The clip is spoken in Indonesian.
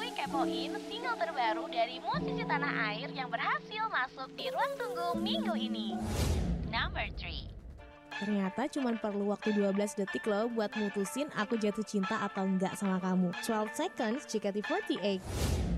Mari kepoin single terbaru dari musisi tanah air yang berhasil masuk di ruang tunggu minggu ini. Number 3. Ternyata cuma perlu waktu 12 detik loh buat mutusin aku jatuh cinta atau enggak sama kamu. 12 seconds JKT48.